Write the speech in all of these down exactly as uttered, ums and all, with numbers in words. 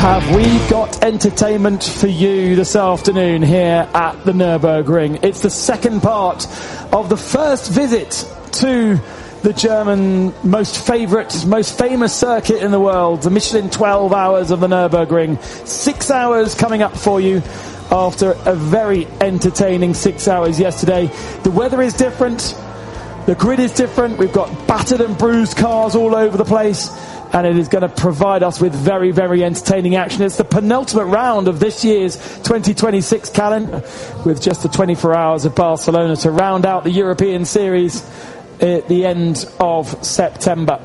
have we got entertainment for you this afternoon here at the Nürburgring. It's the second part of the first visit to the German most favourite, most famous circuit in the world, the Michelin twelve hours of the Nürburgring. Six hours coming up for you after a very entertaining six hours yesterday. The weather is different, the grid is different, we've got battered and bruised cars all over the place, and it is going to provide us with very, very entertaining action. It's the penultimate round of this year's twenty twenty-six calendar, with just the twenty-four hours of Barcelona to round out the European Series at the end of September.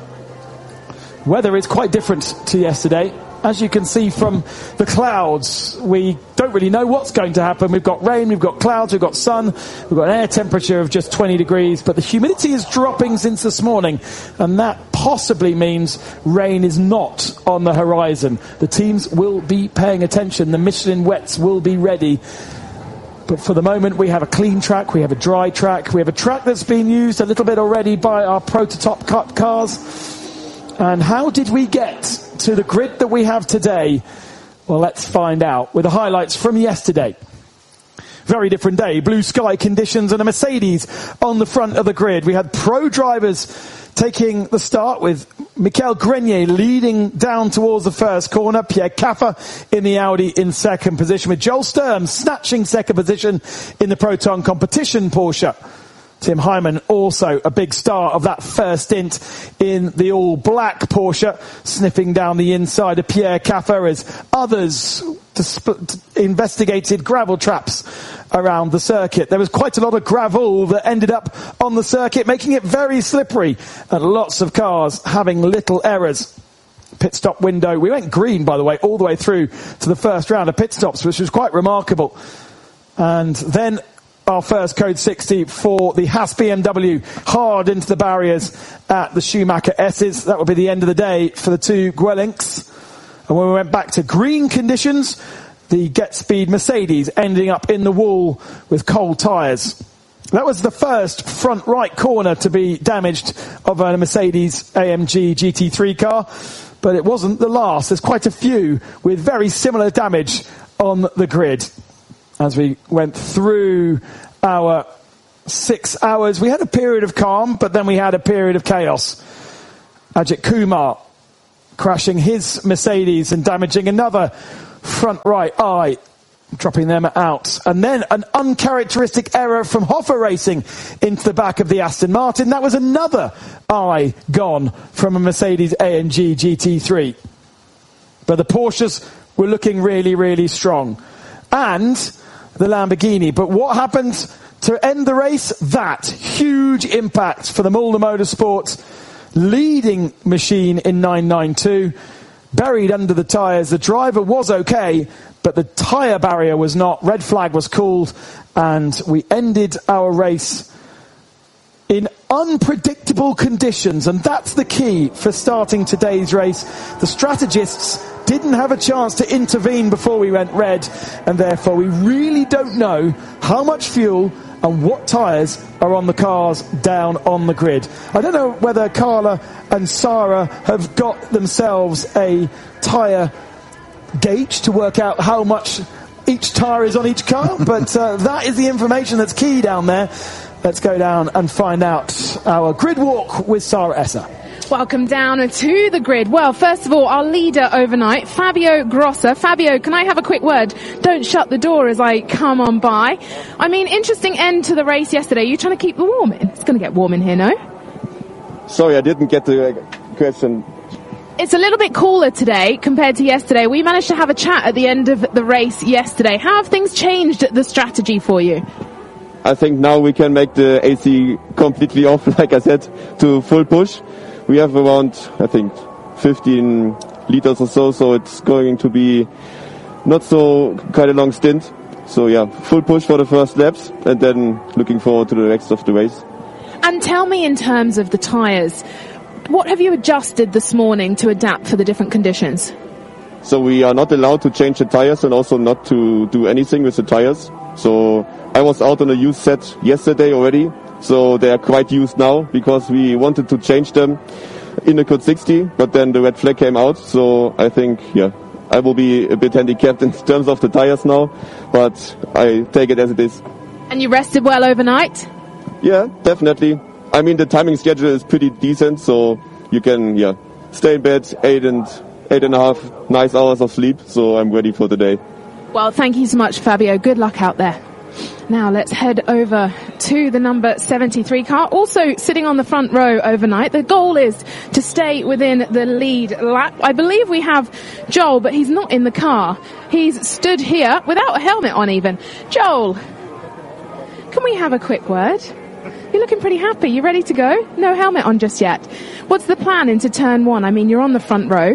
Weather is quite different to yesterday. As you can see from the clouds, we don't really know what's going to happen. We've got rain, we've got clouds, we've got sun, we've got an air temperature of just twenty degrees, but the humidity is dropping since this morning, and that possibly means rain is not on the horizon. The teams will be paying attention. The Michelin wets will be ready. But for the moment, we have a clean track, we have a dry track, we have a track that's been used a little bit already by our prototype cut cars. And how did we get to the grid that we have today? Well, let's find out with the highlights from yesterday. Very different day. Blue sky conditions and a Mercedes on the front of the grid. We had pro drivers taking the start with Michael Grenier leading down towards the first corner. Pierre Caffer in the Audi in second position, with Joel Sturm snatching second position in the Proton competition Porsche. Tim Hyman also a big star of that first stint in the all-black Porsche, sniffing down the inside of Pierre Caffer as others disp- investigated gravel traps around the circuit. There was quite a lot of gravel that ended up on the circuit, making it very slippery, and lots of cars having little errors. Pit stop window. We went green, by the way, all the way through to the first round of pit stops, which was quite remarkable. And then our first code sixty for the Haas B M W, hard into the barriers at the Schumacher S's. That would be the end of the day for the two Guelinks. And when we went back to green conditions, the Get Speed Mercedes ending up in the wall with cold tyres. That was the first front right corner to be damaged of a Mercedes A M G G T three car, but it wasn't the last. There's quite a few with very similar damage on the grid. As we went through our six hours, we had a period of calm, but then we had a period of chaos. Ajit Kumar crashing his Mercedes and damaging another front right eye, dropping them out. And then an uncharacteristic error from Hoffer Racing into the back of the Aston Martin. That was another eye gone from a Mercedes A M G G T three. But the Porsches were looking really, really strong. And the Lamborghini. But what happened to end the race? That huge impact for the Mulder Motorsport leading machine in nine ninety-two. Buried under the tyres. The driver was okay, but the tyre barrier was not. Red flag was called, and we ended our race in unpredictable conditions. And that's the key for starting today's race. The strategists didn't have a chance to intervene before we went red, and therefore we really don't know how much fuel and what tyres are on the cars down on the grid. I don't know whether Carla and Sarah have got themselves a tyre gauge to work out how much each tyre is on each car, but uh, that is the information that's key down there. Let's go down and find out our grid walk with Sarah Esser. Welcome down to the grid. Well, first of all, our leader overnight, Fabio Grossa. Fabio, can I have a quick word? Don't shut the door as I come on by. I mean, interesting end to the race yesterday. You're trying to keep the warm in. It's going to get warm in here, no? Sorry, I didn't get the question. It's a little bit cooler today compared to yesterday. We managed to have a chat at the end of the race yesterday. How have things changed the strategy for you? I think now we can make the A C completely off, like I said, to full push. We have around, I think, fifteen liters or so, so it's going to be not so quite a long stint. So yeah, full push for the first laps, and then looking forward to the rest of the race. And tell me, in terms of the tyres, what have you adjusted this morning to adapt for the different conditions? So we are not allowed to change the tyres and also not to do anything with the tyres. So I was out on a used set yesterday already. So they are quite used now because we wanted to change them in the code sixty, but then the red flag came out. So I think, yeah, I will be a bit handicapped in terms of the tires now, but I take it as it is. And you rested well overnight? Yeah, definitely. I mean, the timing schedule is pretty decent, so you can, yeah, stay in bed eight and eight and a half nice hours of sleep, so I'm ready for the day. Well, thank you so much, Fabio. Good luck out there. Now let's head over to the number seventy-three car, also sitting on the front row overnight. The goal is to stay within the lead lap. I believe we have Joel, but he's not in the car. He's stood here without a helmet on even. Joel, can we have a quick word? You're looking pretty happy. You ready to go? No helmet on just yet. What's the plan into turn one? I mean, you're on the front row.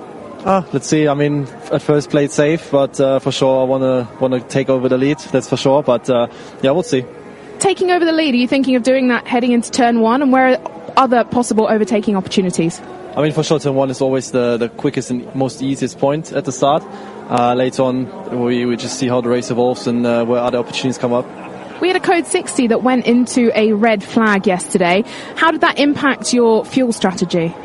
Ah, let's see. I mean, at first played safe, but uh, for sure I want to want to take over the lead. That's for sure. But uh, yeah, we'll see. Taking over the lead, are you thinking of doing that heading into turn one? And where are other possible overtaking opportunities? I mean, for sure, turn one is always the, the quickest and most easiest point at the start. Uh, later on, we, we just see how the race evolves and uh, where other opportunities come up. We had a code sixty that went into a red flag yesterday. How did that impact your fuel strategy?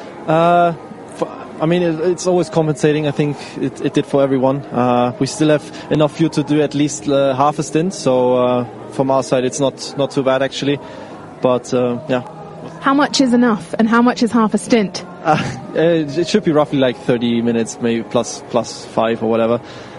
Uh, for, I mean, it, it's always compensating. I think it, it did for everyone. Uh, we still have enough fuel to do at least uh, half a stint. So uh, from our side, it's not, not too bad, actually. But, uh, yeah. How much is enough and how much is half a stint? Uh, it should be roughly like thirty minutes, maybe plus plus five or whatever.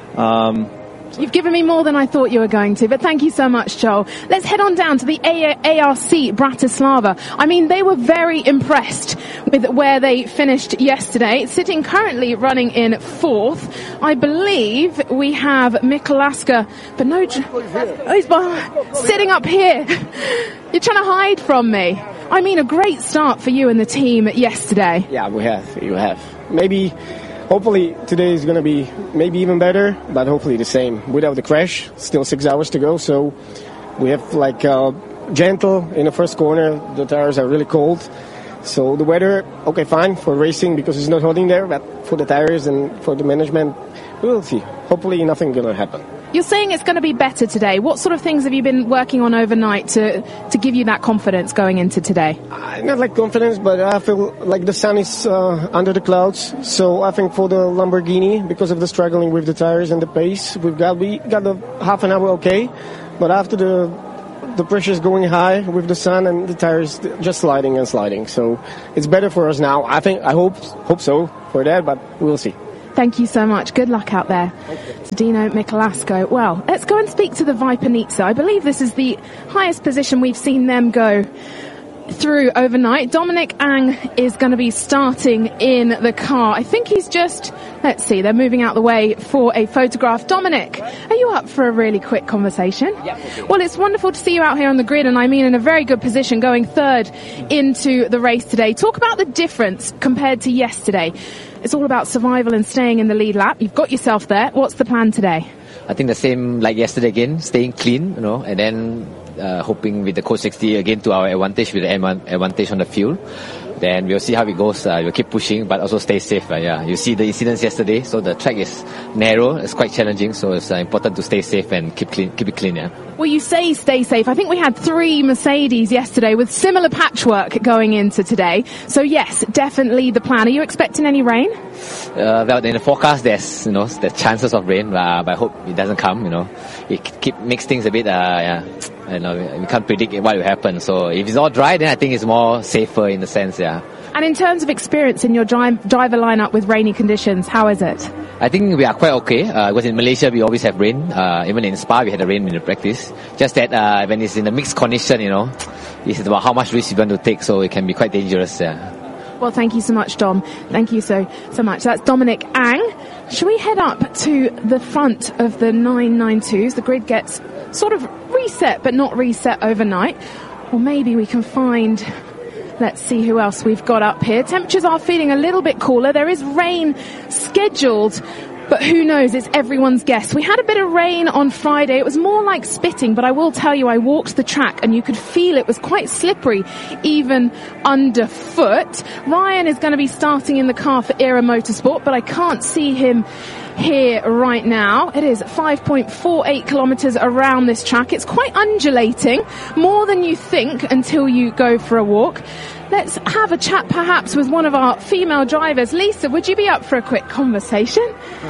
Um, You've given me more than I thought you were going to, but thank you so much, Joel. Let's head on down to the A R C Bratislava. I mean, they were very impressed with where they finished yesterday, sitting currently running in fourth. I believe we have Mikolaska, but no, oh, he's behind, sitting up here. You're trying to hide from me. I mean, a great start for you and the team yesterday. Yeah, we have. You have. Maybe... Hopefully today is going to be maybe even better, but hopefully the same. Without the crash, still six hours to go, so we have like uh, gentle in the first corner. The tires are really cold. So the weather, okay, fine for racing because it's not holding there, but for the tires and for the management, we'll see. Hopefully nothing going to happen. You're saying it's going to be better today. What sort of things have you been working on overnight to, to give you that confidence going into today? Uh, not like confidence, but I feel like the sun is uh, under the clouds. So I think for the Lamborghini, because of the struggling with the tires and the pace, we've got we got a half an hour okay. But after the the pressure is going high with the sun and the tires just sliding and sliding. So it's better for us now. I think I hope hope so for that, but we'll see. Thank you so much. Good luck out there. Dino Mikolasko. Well, let's go and speak to the Vipanitsa. I believe this is the highest position we've seen them go through overnight. Dominic Ang is going to be starting in the car. I think he's just, let's see, they're moving out the way for a photograph. Dominic, are you up for a really quick conversation? Yeah. Well, it's wonderful to see you out here on the grid, and I mean in a very good position going third into the race today. Talk about the difference compared to yesterday. It's all about survival and staying in the lead lap. You've got yourself there. What's the plan today? I think the same like yesterday again, staying clean, you know, and then uh, hoping with the Code sixty again to our advantage with the advantage on the fuel. Then we'll see how it goes. Uh, we'll keep pushing, but also stay safe. Uh, yeah, you see the incidents yesterday, so the track is narrow. It's quite challenging, so it's uh, important to stay safe and keep clean, keep it clean. Yeah. Well, you say stay safe. I think we had three Mercedes yesterday with similar patchwork going into today. So yes, definitely the plan. Are you expecting any rain? Uh, well, in the forecast, there's you know the chances of rain, uh, but I hope it doesn't come. You know, it keep makes things a bit. Uh, yeah. You know, we can't predict what will happen. So if it's all dry, then I think it's more safer in the sense, yeah. And in terms of experience in your dri- driver lineup with rainy conditions, how is it? I think we are quite okay. Uh, because in Malaysia, we always have rain. Uh, even in Spa, we had a rain in the practice. Just that uh, when it's in a mixed condition, you know, it's about how much risk you want to take. So it can be quite dangerous. Yeah. Well, thank you so much, Dom. Thank you so, so much. That's Dominic Ang. Shall we head up to the front of the nine ninety-twos? The grid gets sort of reset, but not reset overnight. Or maybe we can find... Let's see who else we've got up here. Temperatures are feeling a little bit cooler. There is rain scheduled, but who knows? It's everyone's guess. We had a bit of rain on Friday. It was more like spitting, but I will tell you, I walked the track and you could feel it was quite slippery, even underfoot. Ryan is going to be starting in the car for Era Motorsport, but I can't see him here right now. It is five point four eight kilometers around this track. It's quite undulating, more than you think until you go for a walk. let's have a chat perhaps with one of our female drivers. Lisa, would you be up for a quick conversation?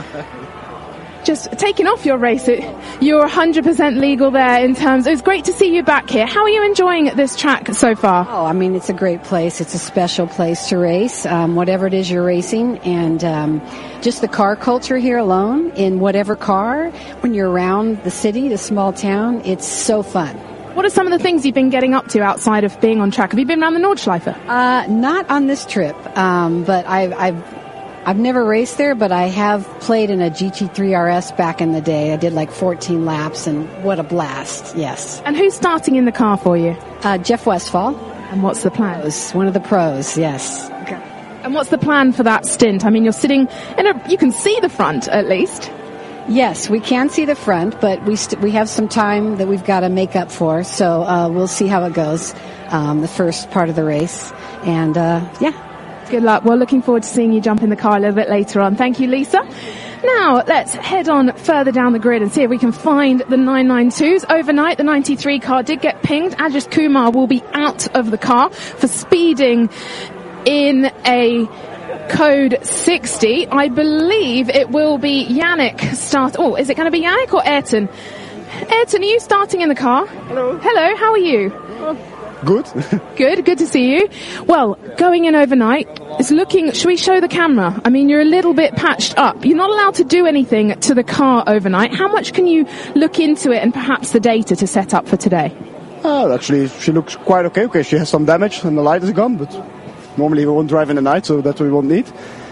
Just taking off your race, you're one hundred percent legal there in terms, it's great to see you back here. How are you enjoying this track so far? Oh, I mean, it's a great place. It's a special place to race, um, whatever it is you're racing. And um, just the car culture here alone, in whatever car, when you're around the city, the small town, it's so fun. What are some of the things you've been getting up to outside of being on track? Have you been around the Nordschleife? Uh, not on this trip, um, but I've... I've I've never raced there, but I have played in a G T three R S back in the day. I did like fourteen laps, and what a blast, yes. And who's starting in the car for you? Uh, Jeff Westphal. And what's the plan? One of the pros, yes. Okay. And what's the plan for that stint? I mean, you're sitting in a, you can see the front at least. Yes, we can see the front, but we st- we have some time that we've got to make up for, so uh, we'll see how it goes, um, the first part of the race. And, uh, yeah. Good luck. We're looking forward to seeing you jump in the car a little bit later on. Thank you, Lisa. Now, let's head on further down the grid and see if we can find the nine ninety-twos. Overnight, the ninety-three car did get pinged. Ajis Kumar will be out of the car for speeding in a code sixty. I believe it will be Yannick start. Oh, is it going to be Yannick or Ayrton? Ayrton, are you starting in the car? Hello. Hello, how are you? Oh. Good. Good, good to see you. Well, going in overnight, it's looking, should we show the camera? I mean, you're a little bit patched up. You're not allowed to do anything to the car overnight. How much can you look into it and perhaps the data to set up for today? Oh, actually, she looks quite okay. Okay, she has some damage and the light is gone, but normally we won't drive in the night, so that we won't need.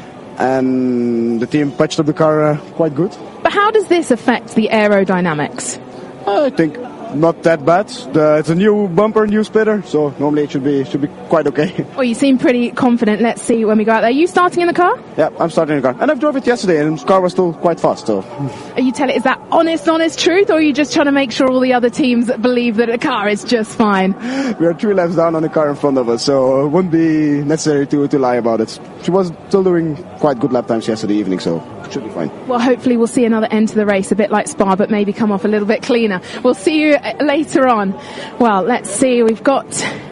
And the team patched up the car uh, quite good. But how does this affect the aerodynamics? I think not that bad. The, it's a new bumper, new splitter, so normally it should be should be quite okay. Well, you seem pretty confident. Let's see when we go out there. Are you starting in the car? Yeah, I'm starting in the car. And I've drove it yesterday, and the car was still quite fast, so... Are you telling, is that honest, honest truth, or are you just trying to make sure all the other teams believe that the car is just fine? We are three laps down on the car in front of us, so it wouldn't be necessary to, to lie about it. She was still doing quite good lap times yesterday evening, so it should be fine. Well, hopefully we'll see another end to the race, a bit like Spa, but maybe come off a little bit cleaner. We'll see you later on. Well, let's see. We've got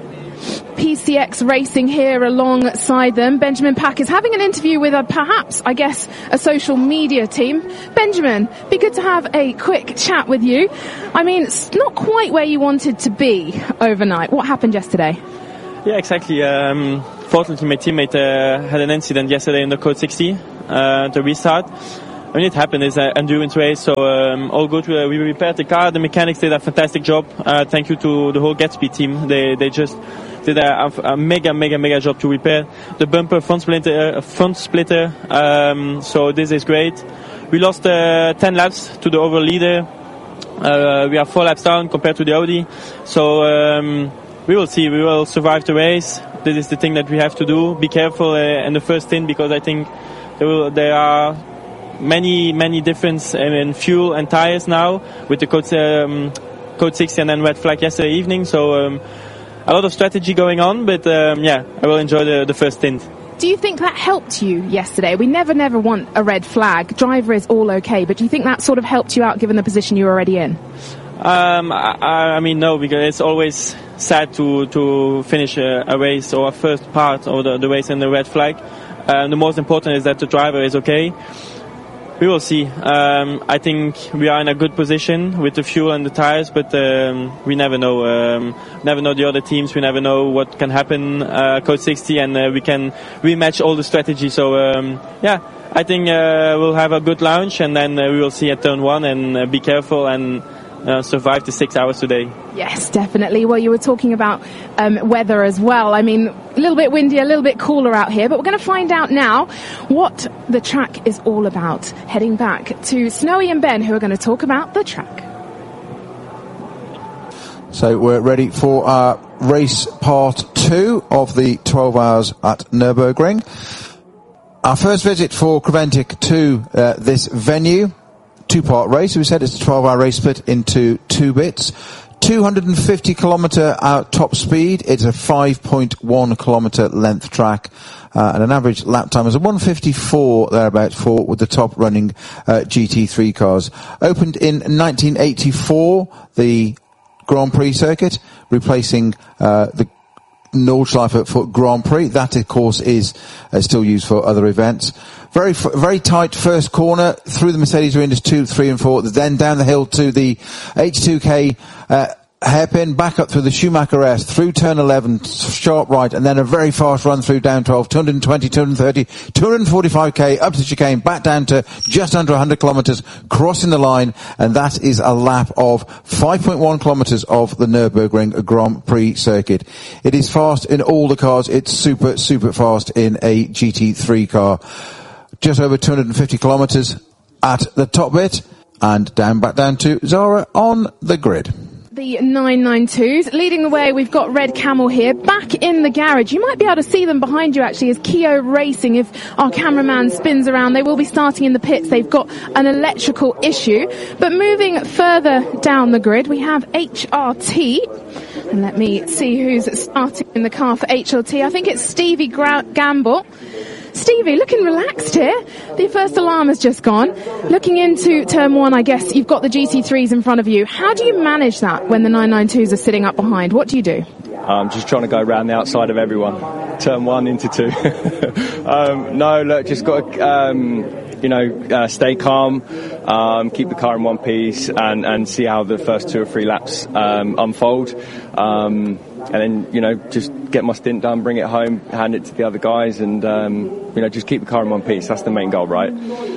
P C X Racing here alongside them. Benjamin Pack is having an interview with a, perhaps, I guess, a social media team. Benjamin, be good to have a quick chat with you. I mean, it's not quite where you wanted to be overnight. What happened yesterday? Yeah, exactly. Um, fortunately, my teammate uh, had an incident yesterday in the Code sixty, uh, the restart. I mean, it happened. It's an endurance race, so um, all good. We repaired the car. The mechanics did a fantastic job. Uh, thank you to the whole Gatsby team. They they just did a, a mega, mega, mega job to repair the bumper, front splitter. Uh, front splitter. Um, so this is great. We lost uh, ten laps to the overall leader. Uh, we are four laps down compared to the Audi. So um, we will see. We will survive the race. This is the thing that we have to do. Be careful uh, in the first stint, because I think there, will, there are many, many difference in fuel and tires now with the code, um, code sixty and then red flag yesterday evening. So um, a lot of strategy going on, but um, yeah, I will enjoy the, the first stint. Do you think that helped you yesterday? We never, never want a red flag. Driver is all okay, but do you think that sort of helped you out given the position you were already in? Um, I, I mean, no, because it's always sad to, to finish a, a race or a first part of the, the race in the red flag. Um, the most important is that the driver is okay. We will see. Um, I think we are in a good position with the fuel and the tires, but um, we never know. Um, never know the other teams. We never know what can happen. Uh, Code sixty, and uh, we can rematch all the strategy. So um, yeah, I think uh, we'll have a good launch, and then uh, we will see at turn one. And uh, be careful and uh, survive the six hours today. Yes, definitely. Well, you were talking about um, weather as well. I mean, a little bit windy, a little bit cooler out here, but we're going to find out now what the track is all about. Heading back to Snowy and Ben, who are going to talk about the track. So we're ready for our race part two of the twelve hours at Nürburgring. Our first visit for Creventic to uh, this venue. Two-part race. We said it's a twelve-hour race split into two bits. two hundred fifty kilometre out top speed. It's a five point one kilometre length track, uh, and an average lap time is a one fifty-four thereabouts for with the top running uh, G T three cars. Opened in nineteen eighty-four, the Grand Prix circuit, replacing uh, the Nordschleife Foot Grand Prix. That, of course, is uh, still used for other events. Very, very tight first corner through the Mercedes arenas two, three, and four. Then down the hill to the H two K uh, hairpin, back up through the Schumacher S, through turn eleven, sharp right, and then a very fast run through down twelve, two twenty, two thirty, two forty-five K, up to chicane, back down to just under one hundred kilometers, crossing the line, and that is a lap of five point one kilometers of the Nürburgring Grand Prix circuit. It is fast in all the cars. It's super, super fast in a G T three car. Just over two hundred fifty kilometers at the top bit, and down back down to Zara on the grid. The nine ninety-twos. Leading the way, we've got Red Camel here, back in the garage. You might be able to see them behind you, actually, as Keo Racing, if our cameraman spins around, they will be starting in the pits. They've got an electrical issue. But moving further down the grid, we have H R T. And let me see who's starting in the car for H R T. I think it's Stevie Gra- Gamble. Stevie, looking relaxed here. The first alarm has just gone. Looking into turn one, I guess you've got the G T threes in front of you. How do you manage that when the nine ninety-twos are sitting up behind? What do you do? I'm just trying to go around the outside of everyone. Turn one into two. um, no, look, just got to, um, you know, uh, stay calm, um, keep the car in one piece, and, and see how the first two or three laps um, unfold. Um, and then, you know, just get my stint done, bring it home, hand it to the other guys, and, um, you know, just keep the car in one piece. That's the main goal, right?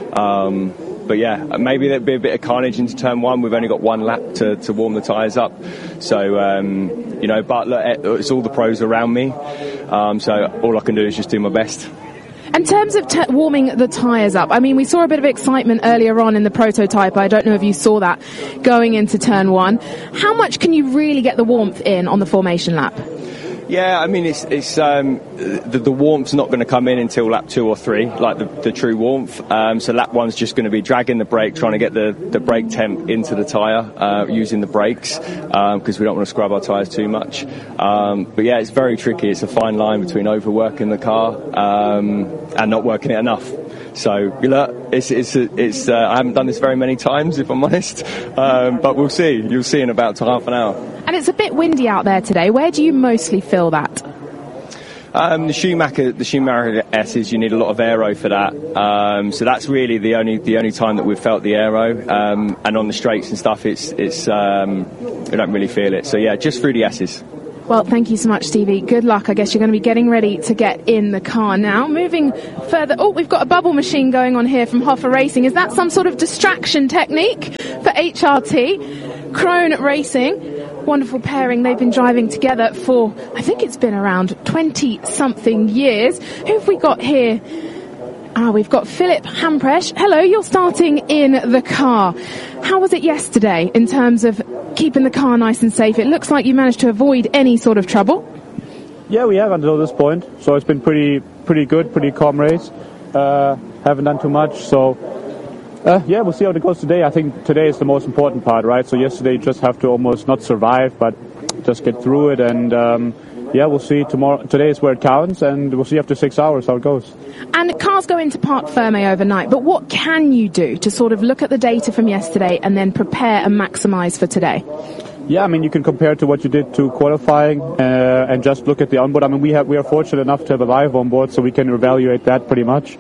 Um, but yeah, maybe there'd be a bit of carnage into turn one. We've only got one lap to, to warm the tyres up. So, um, you know, but look, it's all the pros around me. Um, so all I can do is just do my best. In terms of t- warming the tyres up, I mean, we saw a bit of excitement earlier on in the prototype. I don't know if you saw that going into turn one. How much can you really get the warmth in on the formation lap? Yeah, I mean, it's it's um, the, the warmth's not going to come in until lap two or three, like the, the true warmth. Um, so lap one's just going to be dragging the brake, trying to get the, the brake temp into the tyre, uh, using the brakes, because um, we don't want to scrub our tyres too much. Um, but yeah, it's very tricky. It's a fine line between overworking the car um, and not working it enough. So, you know, it's, it's, it's, uh, I haven't done this very many times, if I'm honest, um, but we'll see. You'll see in about half an hour. And it's a bit windy out there today. Where do you mostly feel that? Um, the Schumacher, the Schumacher S's, you need a lot of aero for that. Um, so that's really the only the only time that we've felt the aero. Um, and on the straights and stuff, it's it's um, we don't really feel it. So yeah, just through the S's. Well, thank you so much, Stevie. Good luck. I guess you're going to be getting ready to get in the car now. Moving further. Oh, we've got a bubble machine going on here from Hoffa Racing. Is that some sort of distraction technique for H R T? Krone Racing. Wonderful pairing. They've been driving together for, I think it's been around twenty-something years. Who have we got here? Ah, we've got Philip Hamprecht. Hello, you're starting in the car. How was it yesterday in terms of keeping the car nice and safe? It looks like you managed to avoid any sort of trouble. Yeah, we have until this point. So it's been pretty pretty good, pretty calm race. Uh, haven't done too much. So, uh, yeah, we'll see how it goes today. I think today is the most important part, right? So yesterday you just have to almost not survive, but just get through it. And, um, yeah, we'll see tomorrow. Today is where it counts, and we'll see after six hours how it goes. And cars go into Parc Fermé overnight, but what can you do to sort of look at the data from yesterday and then prepare and maximise for today? Yeah, I mean, you can compare to what you did to qualifying uh, and just look at the onboard. I mean, we have we are fortunate enough to have a live onboard, so we can evaluate that pretty much.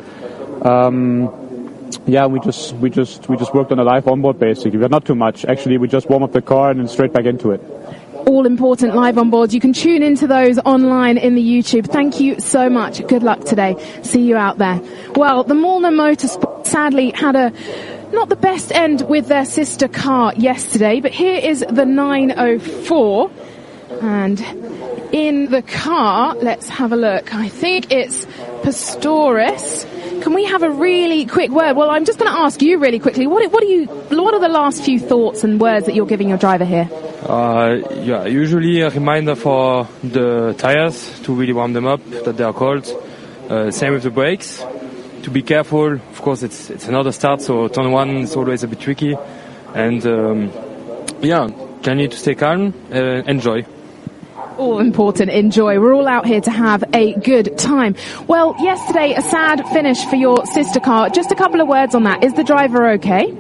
Um, yeah, we just we just we just worked on a live onboard basically, but not too much. Actually, we just warm up the car and then straight back into it. All important live on boards. You can tune into those online in the YouTube. Thank you so much. Good luck today. See you out there. Well, the Molnar Motorsport sadly had a not the best end with their sister car yesterday, but here is the nine oh four. And in the car, let's have a look. I think it's Pastorius. Can we have a really quick word? Well, I'm just going to ask you really quickly. What, what are you? What are the last few thoughts and words that you're giving your driver here? Uh, yeah, usually a reminder for the tires to really warm them up, that they are cold. Uh, same with the brakes. To be careful. Of course, it's it's another start, so turn one is always a bit tricky. And um, yeah, you need to stay calm, uh, enjoy. All important, enjoy. We're all out here to have a good time. Well, yesterday, a sad finish for your sister car. Just a couple of words on that. Is the driver okay?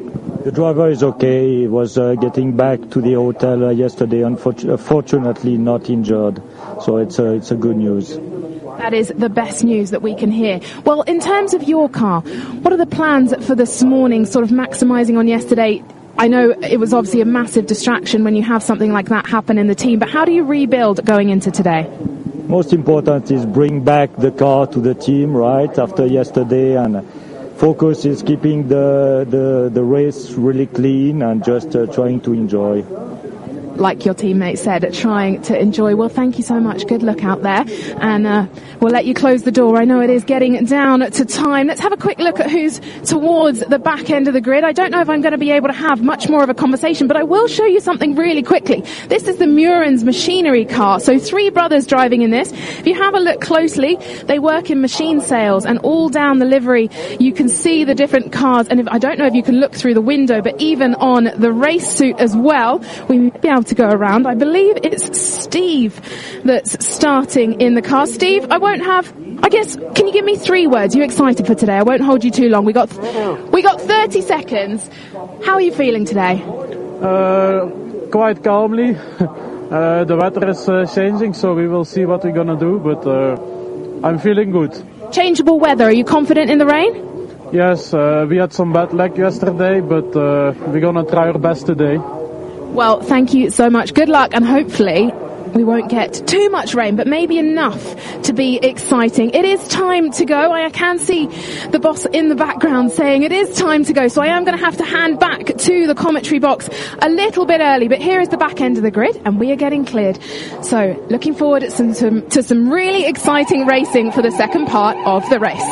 The driver is okay. He was uh, getting back to the hotel uh, yesterday, unfortunately not injured. So it's a, it's a good news. That is the best news that we can hear. Well, in terms of your car, what are the plans for this morning, sort of maximising on yesterday? I know it was obviously a massive distraction when you have something like that happen in the team, but how do you rebuild going into today? Most important is bring back the car to the team, right, after yesterday, and focus is keeping the, the, the race really clean and just uh, trying to enjoy. Like your teammate said, trying to enjoy. Well, thank you so much. Good luck out there. And uh, we'll let you close the door. I know it is getting down to time. Let's have a quick look at who's towards the back end of the grid. I don't know if I'm going to be able to have much more of a conversation, but I will show you something really quickly. This is the Murans machinery car. So three brothers driving in this. If you have a look closely, they work in machine sales, and all down the livery you can see the different cars. And if, I don't know if you can look through the window, but even on the race suit as well, we may be able to go around. I believe it's Steve that's starting in the car. Steve, I won't have, I guess, can you give me three words? You excited for today? I won't hold you too long. We got we got thirty seconds. How are you feeling today? Uh, quite calmly. Uh, the weather is uh, changing, so we will see what we're gonna do, but uh, I'm feeling good. Changeable weather. Are you confident in the rain? Yes, uh, we had some bad luck yesterday, but uh, we're gonna try our best today. Well, thank you so much. Good luck, and hopefully we won't get too much rain, but maybe enough to be exciting. It is time to go. I can see the boss in the background saying it is time to go, so I am going to have to hand back to the commentary box a little bit early, but here is the back end of the grid, and we are getting cleared. So, looking forward to some, to, to some really exciting racing for the second part of the race.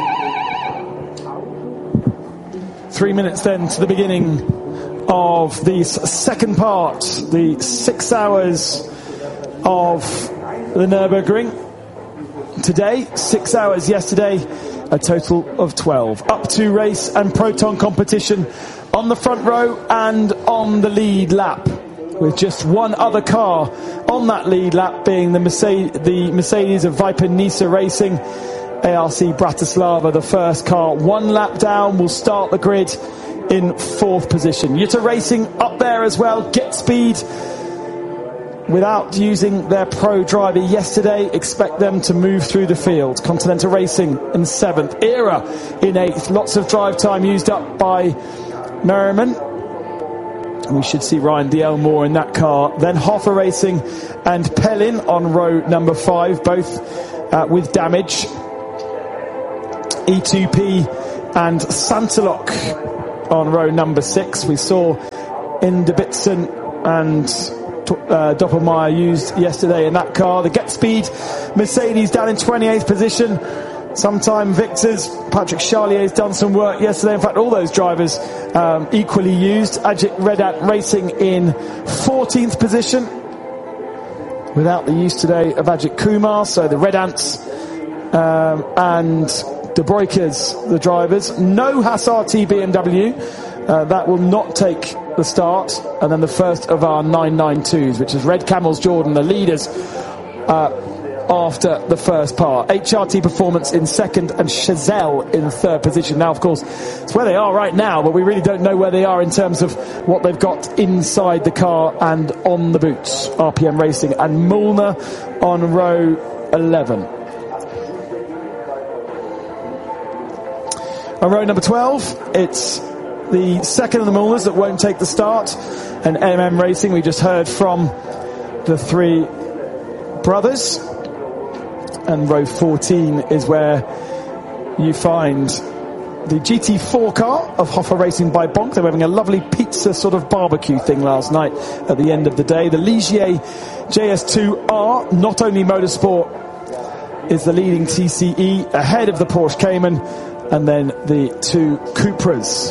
Three minutes then to the beginning of the second part, the six hours of the Nürburgring. Today, six hours yesterday, a total of twelve. Up to race and proton competition on the front row and on the lead lap, with just one other car on that lead lap being the Mercedes, the Mercedes of Viper Nisa Racing, A R C Bratislava, the first car. One lap down will start the grid in fourth position. Jutta Racing up there as well. Get Speed, without using their pro driver yesterday, expect them to move through the field. Continental Racing in seventh. Era in eighth. Lots of drive time used up by Merriman. We should see Ryan D L Moore in that car. Then Hoffa Racing and Pellin on row number five, both uh, with damage. E two P and Santalok on row number six. We saw Inderbitsen and uh, Doppelmayr used yesterday in that car. The Get Speed Mercedes down in twenty-eighth position. Sometime Victors. Patrick Charlier's done some work yesterday. In fact, all those drivers um, equally used. Ajit Redant Racing in fourteenth position, without the use today of Ajit Kumar. So the Redants um, and De Broekers, the drivers. No Hassar T B M W. Uh, that will not take the start. And then the first of our nine ninety-twos, which is Red Camels Jordan, the leaders uh, after the first part. H R T Performance in second and Chazelle in third position. Now, of course, it's where they are right now, but we really don't know where they are in terms of what they've got inside the car and on the boots. R P M Racing and Mulner on row eleven. On row number twelve, it's the second of the Mullers that won't take the start, and M M Racing. We just heard from the three brothers, and row fourteen is where you find the G T four car of Hoffa Racing by Bonk. They were having a lovely pizza sort of barbecue thing last night at the end of the day. The Ligier J S two R, not only motorsport, is the leading T C E ahead of the Porsche Cayman, and then the two Cupras.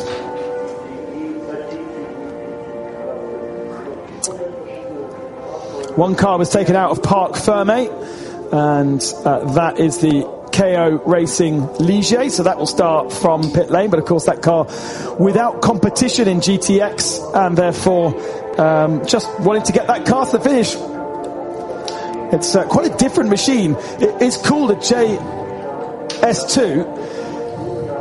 One car was taken out of Parc Fermé, and uh, that is the K O Racing Ligier, so that will start from pit lane, but of course that car without competition in G T X, and therefore um, just wanting to get that car to the finish. It's uh, quite a different machine. It is called a J S two,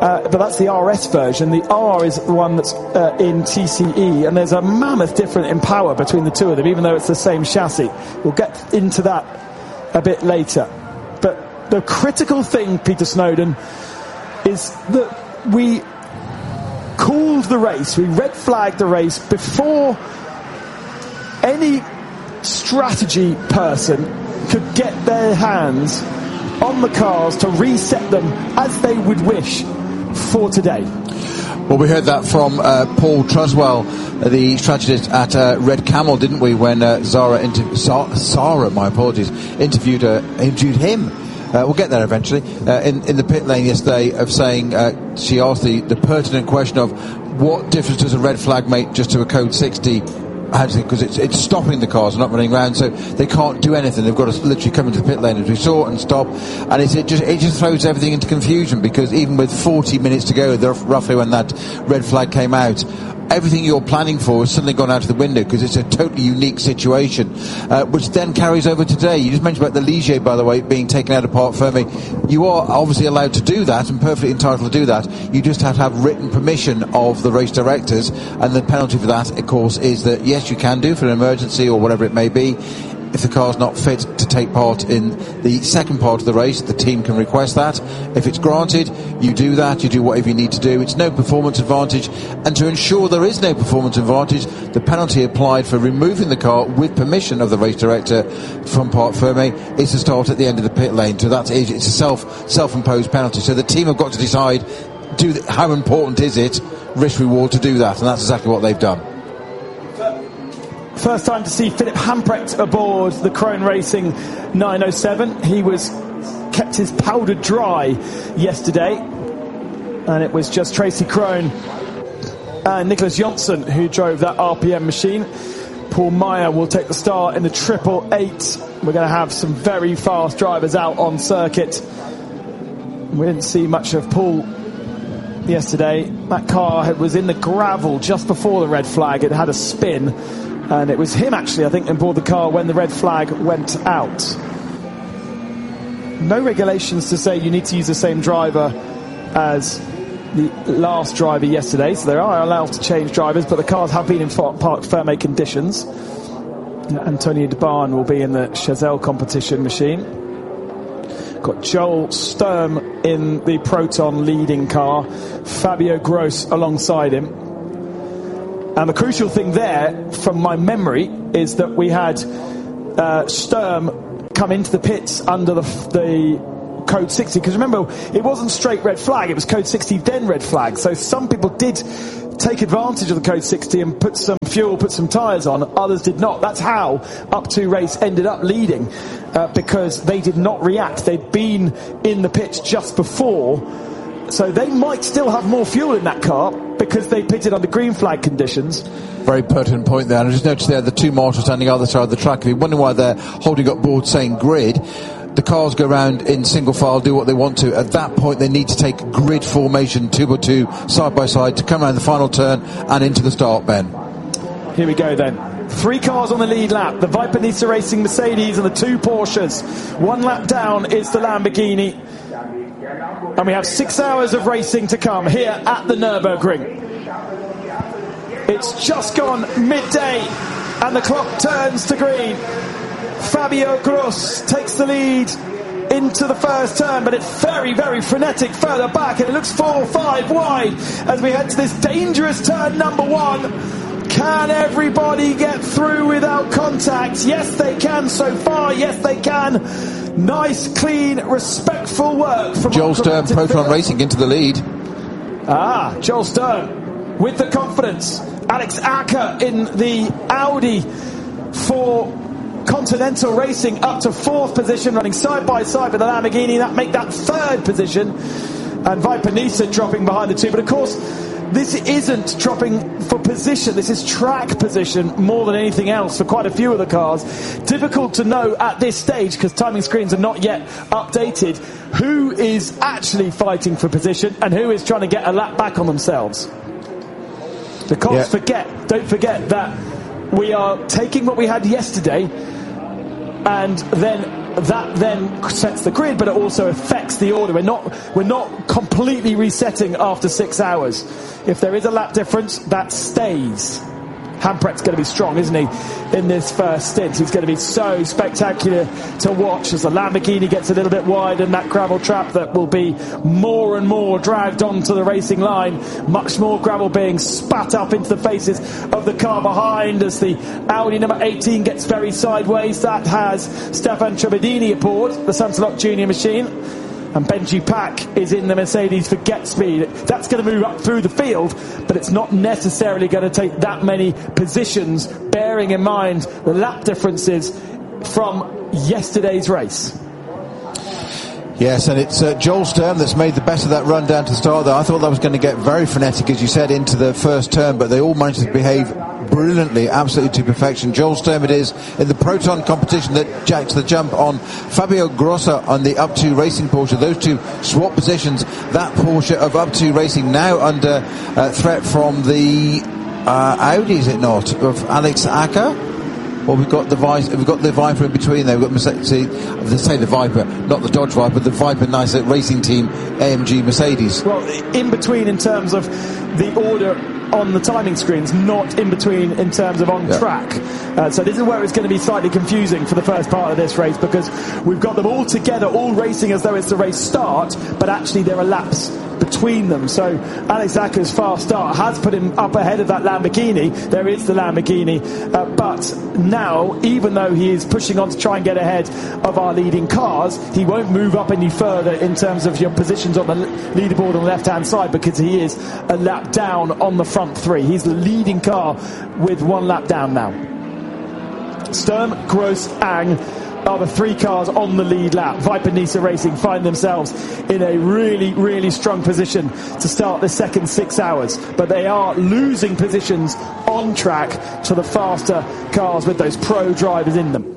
Uh, but that's the R S version. The R is the one that's uh, in T C E, and there's a mammoth difference in power between the two of them, even though it's the same chassis. We'll get into that a bit later. But the critical thing, Peter Snowden, is that we called the race, we red flagged the race before any strategy person could get their hands on the cars to reset them as they would wish for today. Well, we heard that from uh, Paul Truswell, the strategist at uh, Red Camel, didn't we, when uh, Zara, inter- Sa- Sarah, my apologies, interviewed, uh, interviewed him. Uh, we'll get there eventually. Uh, in, in the pit lane yesterday, of saying, uh, she asked the, the pertinent question of what difference does a red flag make just to a code sixty? Because it's, it's stopping the cars, not running around, so they can't do anything. They've got to literally come into the pit lane, as we saw, and stop. And it's, it just it just throws everything into confusion, because even with forty minutes to go, roughly when that red flag came out, everything you're planning for has suddenly gone out of the window, because it's a totally unique situation, uh, which then carries over today. You just mentioned about the Ligier, by the way, being taken out of Parc Fermé. You are obviously allowed to do that, and perfectly entitled to do that. You just have to have written permission of the race directors, and the penalty for that, of course, is that, yes, you can do for an emergency or whatever it may be. If the car's not fit to take part in the second part of the race, the team can request that. If it's granted, you do that, you do whatever you need to do. It's no performance advantage, and to ensure there is no performance advantage, the penalty applied for removing the car with permission of the race director from Parc Fermé is to start at the end of the pit lane. So that's it. It's a self, self-imposed penalty. So the team have got to decide, do the, how important is it, risk reward, to do that, and that's exactly what they've done. First time to see Philip Hamprecht aboard the Krone Racing nine oh seven. He was kept his powder dry yesterday, and it was just Tracy Krone and Nicholas Johnson who drove that R P M machine. Paul Meyer will take the start in the triple eight. We're going to have some very fast drivers out on circuit. We didn't see much of Paul yesterday. That car was in the gravel just before the red flag. It had a spin, and it was him actually, I think, aboard the car when the red flag went out. No regulations to say you need to use the same driver as the last driver yesterday, so they are allowed to change drivers, but the cars have been in Parc Fermé conditions. Antonio De Barn will be in the Chazelle competition machine. Got Joel Sturm in the Proton leading car, Fabio Gross alongside him. And the crucial thing there, from my memory, is that we had uh, Sturm come into the pits under the, the code sixty. Because remember, it wasn't straight red flag, it was code sixty then red flag. So some people did take advantage of the code sixty and put some fuel, put some tyres on. Others did not. That's how Up two Race ended up leading, uh, because they did not react. They'd been in the pits just before. So they might still have more fuel in that car because they pitted under green flag conditions. Very pertinent point there. And I just noticed there the two marshals standing on the other side of the track. If you're wondering why they're holding up boards saying grid, the cars go around in single file, do what they want to. At that point, they need to take grid formation, two by two, side by side, to come around the final turn and into the start, Ben. Here we go then. Three cars on the lead lap. The Viper Nisa Racing Mercedes and the two Porsches. One lap down is the Lamborghini. And we have six hours of racing to come here at the Nürburgring. It's just gone midday and the clock turns to green. Fabio Gross takes the lead into the first turn, but it's very, very frenetic further back, and it looks four or five wide as we head to this dangerous turn number one. Can everybody get through without contact? Yes, they can so far. Yes, they can. Nice, clean, respectful work from Joel Sturm, Proton Racing into the lead. Ah, Joel Sturm with the confidence. Alex Acker in the Audi for Continental Racing up to fourth position, running side by side with the Lamborghini. That make that third position. And Viper Nisa dropping behind the two. But of course, this isn't dropping for position. This is track position more than anything else for quite a few of the cars. Difficult to know at this stage, because timing screens are not yet updated, who is actually fighting for position and who is trying to get a lap back on themselves. Because yeah. forget, don't forget that we are taking what we had yesterday, and then that then sets the grid, but it also affects affects the order. We're not, we're not completely resetting after six hours. If there is a lap difference, that stays. Hamprecht's going to be strong, isn't he, in this first stint? He's going to be so spectacular to watch as the Lamborghini gets a little bit wide in that gravel trap that will be more and more dragged onto the racing line. Much more gravel being spat up into the faces of the car behind as the Audi number eighteen gets very sideways. That has Stefan Trebedini aboard the Sunderlock Junior machine. And Benji Pack is in the Mercedes for Get Speed. That's going to move up through the field, but it's not necessarily going to take that many positions, bearing in mind the lap differences from yesterday's race. Yes, and it's uh, Joel Sturm that's made the best of that run down to the start there. I thought that was going to get very frenetic, as you said, into the first turn, but they all managed to behave brilliantly, absolutely to perfection. Joel Sturm it is in the Proton competition that jacks the jump on Fabio Grossa on the Up two Racing Porsche. Those two swap positions. That Porsche of Up two Racing now under uh, threat from the uh, Audi, is it not, of Alex Acker? Well, we've got the Vi- we've got the Viper in between there. We've got Mercedes, they say the Viper, not the Dodge Viper, the Viper nice racing team, A M G Mercedes. Well, in between in terms of the order on the timing screens, not in between in terms of on yeah. track. Uh, so this is where it's going to be slightly confusing for the first part of this race, because we've got them all together, all racing as though it's the race start, but actually there are laps between them. So Alex Acker's fast start has put him up ahead of that Lamborghini. There is the Lamborghini, uh, but now, even though he is pushing on to try and get ahead of our leading cars, he won't move up any further in terms of your positions on the leaderboard on the left hand side, because he is a lap down on the front three. He's the leading car with one lap down now. Sturm, Gross, Ang are the three cars on the lead lap. Viper Nisa Racing find themselves in a really, really strong position to start the second six hours. But they are losing positions on track to the faster cars with those pro drivers in them.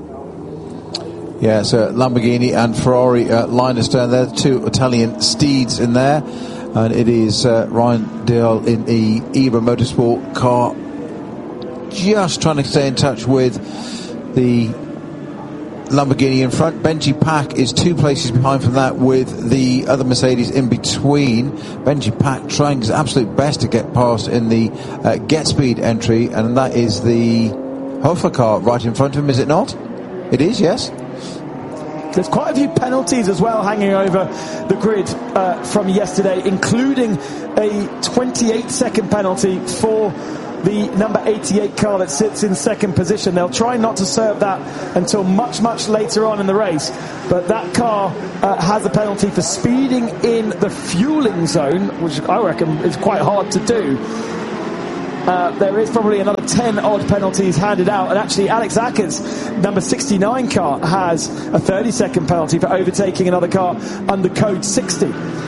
Yeah, so Lamborghini and Ferrari uh, line astern there, two Italian steeds in there. And it is uh, Ryan Dill in the E B A Motorsport car, just trying to stay in touch with the Lamborghini in front. Benji Pack is two places behind from that, with the other Mercedes in between. Benji Pack trying his absolute best to get past in the uh, Get Speed entry, and that is the Hofer car right in front of him, is it not? It is, yes. There's quite a few penalties as well hanging over the grid uh, from yesterday, including a twenty-eight second penalty for the number eighty-eight car that sits in second position. They'll try not to serve that until much, much later on in the race. But that car uh, has a penalty for speeding in the fueling zone, which I reckon is quite hard to do. Uh, there is probably another ten odd penalties handed out, and actually Alex Acker's number sixty-nine car has a thirty second penalty for overtaking another car under code sixty.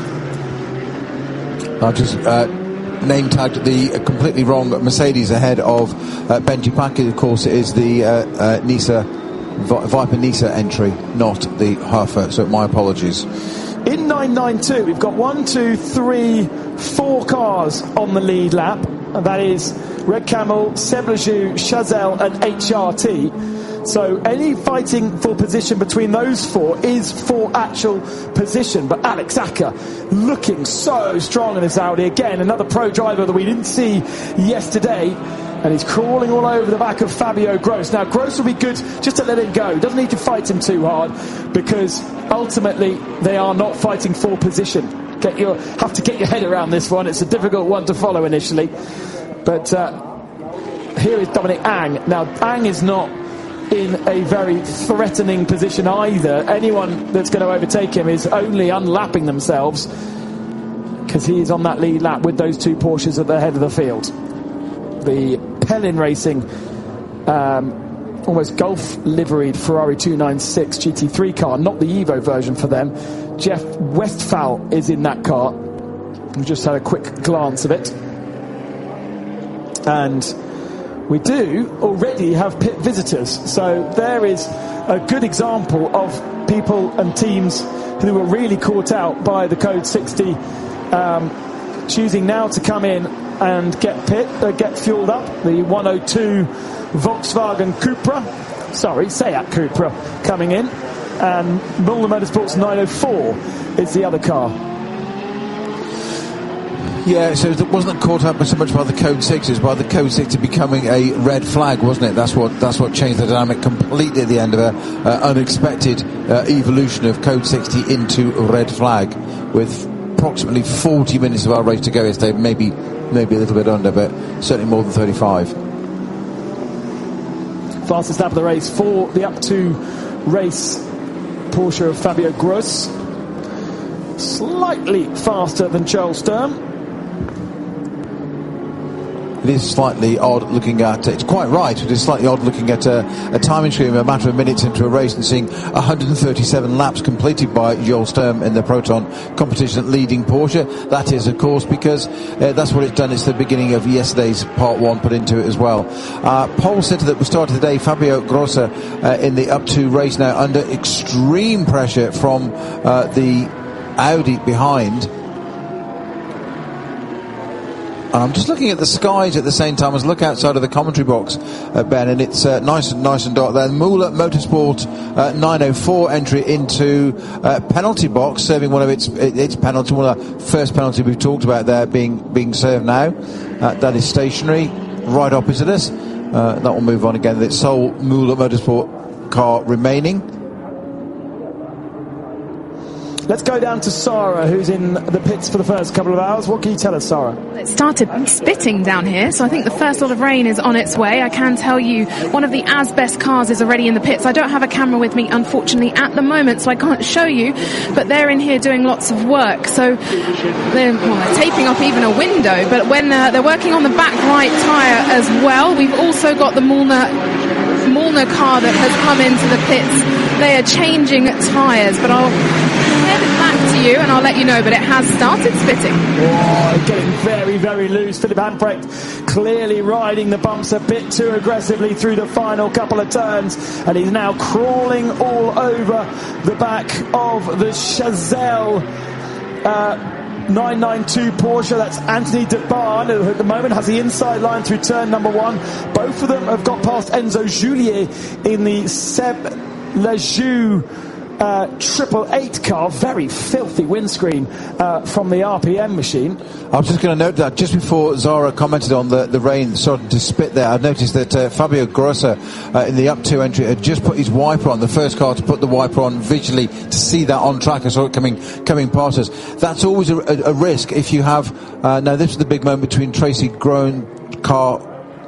I'll just uh, name tagged the uh, completely wrong Mercedes ahead of uh, Benji Pack. Of course, it is the uh, uh, Nisa Vi- Viper Nisa entry, not the Hofer. So my apologies. In nine ninety-two, we've got one, two, three, four cars on the lead lap. And that is Red Camel, Seblajou, Chazelle and H R T. So any fighting for position between those four is for actual position. But Alex Acker looking so strong in this Audi. Again, another pro driver that we didn't see yesterday. And he's crawling all over the back of Fabio Gross. Now, Gross will be good just to let him go. Doesn't need to fight him too hard, because ultimately they are not fighting for position. Get your, have to get your head around this one. It's a difficult one to follow initially. But uh, here is Dominic Ang. Now, Ang is not in a very threatening position either. Anyone that's going to overtake him is only unlapping themselves, because he is on that lead lap with those two Porsches at the head of the field. The Pellin Racing um, almost Golf liveried Ferrari two ninety-six G T three car, not the Evo version for them. Jeff Westphal is in that car. We just had a quick glance of it. And we do already have pit visitors. So there is a good example of people and teams who were really caught out by the code sixty, um, choosing now to come in and get pit, uh, get fueled up. The one oh two Volkswagen Cupra, sorry, Seat Cupra coming in. and Müller Motorsports nine oh four is the other car. Yeah, so it wasn't caught up so much by the Code sixes, by the Code sixty becoming a red flag, wasn't it? That's what that's what changed the dynamic completely at the end of a uh, unexpected uh, evolution of Code sixty into a red flag, with approximately forty minutes of our race to go yesterday, maybe maybe a little bit under, but certainly more than thirty-five. Fastest lap of the race for the up to race Porsche of Fabio Gross. Slightly faster than Charles Sturm. It is slightly odd looking at, it's quite right, it is slightly odd looking at a, a timing screen a matter of minutes into a race and seeing one hundred thirty-seven laps completed by Jules Sturm in the Proton competition leading Porsche. That is, of course, because uh, that's what it's done. It's the beginning of yesterday's part one put into it as well. Uh, pole sitter that was started today, Fabio Grossa, uh, in the up to race now under extreme pressure from uh, the Audi behind. And I'm just looking at the skies at the same time as I look outside of the commentary box, uh, Ben, and it's uh, nice and nice and dark there. Müller Motorsport uh, nine oh four entry into uh, penalty box, serving one of its its penalty, one of the first penalty we've talked about there being being served now. Uh, that is stationary, right opposite us. Uh, that will move on again. It's sole Müller Motorsport car remaining. Let's go down to Sarah, who's in the pits for the first couple of hours. What can you tell us, Sarah? It started spitting down here, so I think the first lot of rain is on its way. I can tell you one of the Asbest cars is already in the pits. I don't have a camera with me, unfortunately, at the moment, so I can't show you, but they're in here doing lots of work. So they're, well, they're taping off even a window, but when uh, they're working on the back right tyre as well, we've also got the Molnar, Molnar car that has come into the pits. They are changing tyres, but I'll head it back to you and I'll let you know, but it has started spitting. Oh, getting very, very loose. Philip Hamprecht clearly riding the bumps a bit too aggressively through the final couple of turns, and he's now crawling all over the back of the Chazelle uh, nine ninety-two Porsche. That's Anthony de Barn, who at the moment has the inside line through turn number one. Both of them have got past Enzo Julier in the Seb Lejoux Uh, triple eight car. Very filthy windscreen uh, from the R P M machine. I was just going to note that just before Zara commented on the, the rain starting to spit there, I noticed that uh, Fabio Grossa uh, in the up two entry had just put his wiper on, the first car to put the wiper on visually to see that on track. I saw it coming coming past us. That's always a, a, a risk if you have uh, now this is the big moment between Tracy Groen car.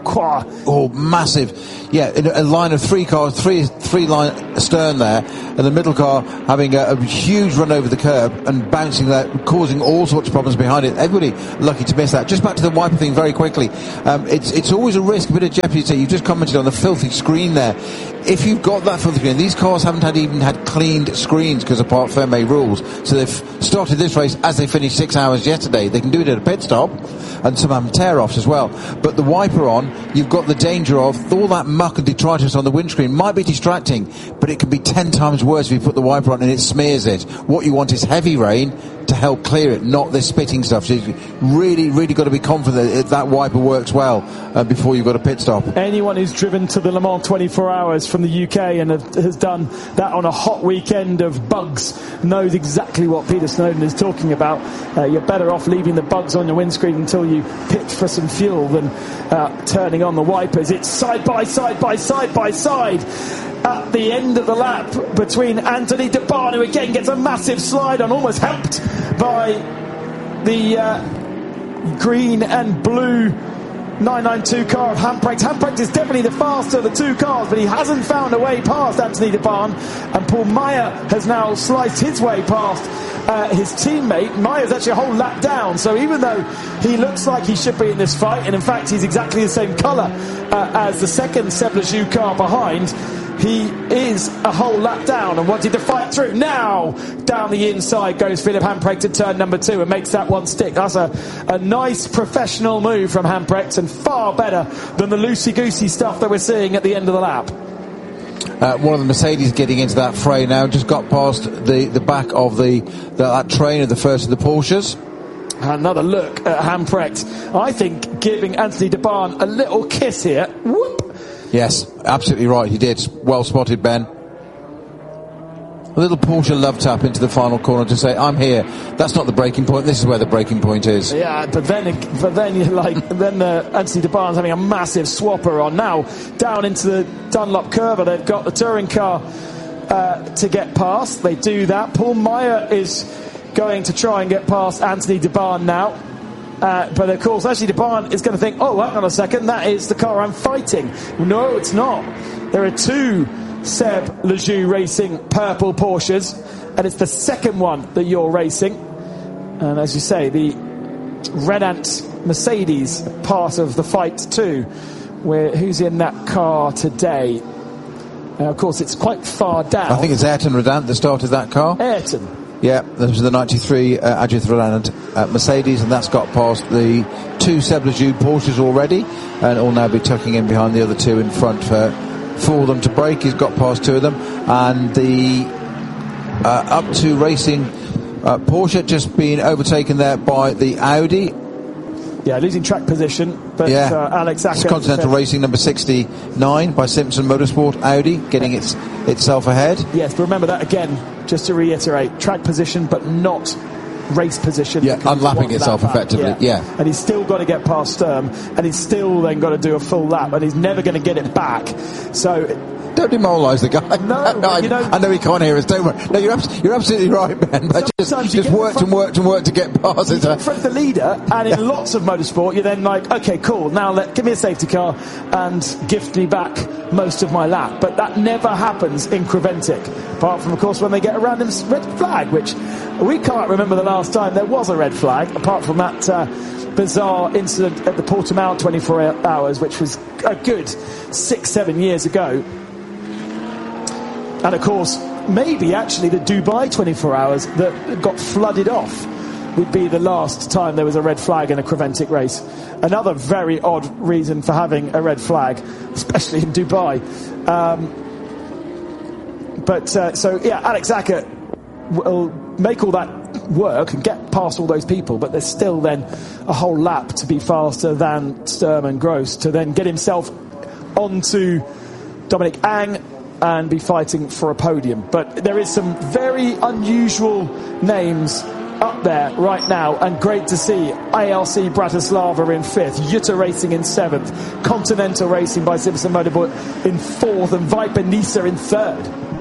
Oh, massive. Yeah, in a line of three cars, three three line stern there, and the middle car having a, a huge run over the curb and bouncing there, causing all sorts of problems behind it. Everybody lucky to miss that. Just back to the wiper thing very quickly. Um, it's it's always a risk, a bit of jeopardy. So you've just commented on the filthy screen there. If you've got that filthy screen, these cars haven't had even had cleaned screens because of Parc Fermé rules. So they've started this race as they finished six hours yesterday. They can do it at a pit stop, and some of them tear-offs as well. But the wiper on, you've got the danger of all that muck and detritus on the windscreen might be distracting, but it can be ten times worse if you put the wiper on and it smears it. What you want is heavy rain to help clear it, not this spitting stuff. So you've really, really got to be confident that that wiper works well uh, before you've got a pit stop. Anyone who's driven to the Le Mans twenty-four hours from the U K and have, has done that on a hot weekend of bugs knows exactly what Peter Snowden is talking about. Uh, you're better off leaving the bugs on your windscreen until you pit for some fuel than uh, turning on the wipers. It's side by side by side by side at the end of the lap between Anthony de Barn, who again gets a massive slide on, almost helped by the uh, green and blue nine ninety-two car of Hamprecht. Hamprecht is definitely the faster of the two cars, but he hasn't found a way past Anthony de Barn, and Paul Meyer has now sliced his way past uh, his teammate. Meyer's actually a whole lap down, so even though he looks like he should be in this fight, and in fact he's exactly the same colour uh, as the second Seb Lejoux car behind, he is a whole lap down and wanted to fight through. Now, down the inside goes Philip Hamprecht to turn number two and makes that one stick. That's a, a nice professional move from Hamprecht, and far better than the loosey-goosey stuff that we're seeing at the end of the lap. Uh, one of the Mercedes getting into that fray now, just got past the, the back of the, the that train of the first of the Porsches. Another look at Hamprecht. I think giving Anthony de Barn a little kiss here. Whoop! Yes, absolutely right. He did. Well spotted, Ben. A little Porsche love tap into the final corner to say, I'm here. That's not the breaking point. This is where the breaking point is. Yeah, but then, but then you're like, then uh, Anthony de Baan's having a massive swapper on. Now, down into the Dunlop curve, they've got the touring car uh, to get past. They do that. Paul Meyer is going to try and get past Anthony de Baan now. Uh, but of course, Anthony de Baan is going to think, oh, hang on a second, that is the car I'm fighting. No, it's not. There are two Seb Lejeune Racing purple Porsches, and it's the second one that you're racing. And as you say, the Red Ant Mercedes part of the fight too. Where who's in that car today? Uh, of course, it's quite far down. I think it's Ayrton Redant that started that car. Ayrton. Yeah, this was the ninety-three uh, Adjith Redant uh, Mercedes, and that's got past the two Seb Lejeune Porsches already, and will now be tucking in behind the other two in front for, for them to break. He's got past two of them, and the uh, up to racing uh, Porsche just being overtaken there by the Audi. Yeah, losing track position, but yeah. uh, Alex Acker. It's Continental Racing number sixty-nine by Simpson Motorsport, Audi, getting its itself ahead. Yes, but remember that again, just to reiterate, track position, but not race position. Yeah, unlapping itself effectively, yeah. yeah. And he's still got to get past Sturm, and he's still then got to do a full lap, and he's never going to get it back. So... Don't demoralise the guy. No, no I, you know, I know he can't hear us. Don't worry. No, you're, abs- you're absolutely right, Ben. But just just worked and worked and worked to get past it. In front of the leader, and in lots of motorsport, you're then like, okay, cool. Now let give me a safety car and gift me back most of my lap. But that never happens in Creventic, apart from, of course, when they get a random red flag, which we can't remember the last time there was a red flag, apart from that uh, bizarre incident at the Portimao twenty-four hours, which was a good six, seven years ago. And of course, maybe actually the Dubai twenty-four hours that got flooded off would be the last time there was a red flag in a Creventic race. Another very odd reason for having a red flag, especially in Dubai. Um, but uh, so, yeah, Alex Acker will make all that work and get past all those people, but there's still then a whole lap to be faster than Sturm and Gross to then get himself onto Dominic Ang and be fighting for a podium. But there is some very unusual names up there right now, and great to see A L C Bratislava in fifth, Jutta Racing in seventh, Continental Racing by Simpson Motorsport in fourth, and Viper Nisa in third.